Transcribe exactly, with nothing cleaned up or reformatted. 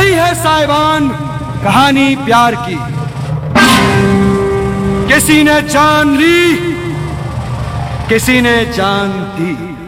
यही है साहिबान कहानी प्यार की। किसी ने जान ली, किसी ने जान दी।